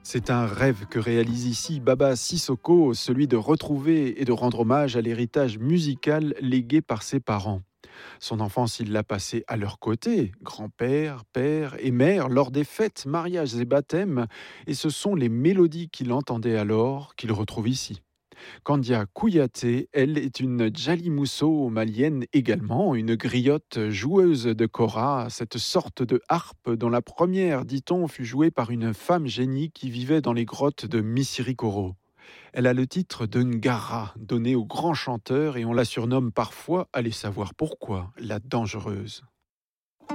C'est un rêve que réalise ici Baba Sissoko, celui de retrouver et de rendre hommage à l'héritage musical légué par ses parents. Son enfance, il l'a passée à leur côté, grand-père, père et mère, lors des fêtes, mariages et baptêmes, et ce sont les mélodies qu'il entendait alors qu'il retrouve ici. Kandia Kouyaté, elle est une Djalimousso malienne également, une griotte joueuse de kora, cette sorte de harpe dont la première, dit-on, fut jouée par une femme génie qui vivait dans les grottes de Missirikoro. Elle a le titre de Ngara, donné au grand chanteur, et on la surnomme parfois, allez savoir pourquoi, la dangereuse.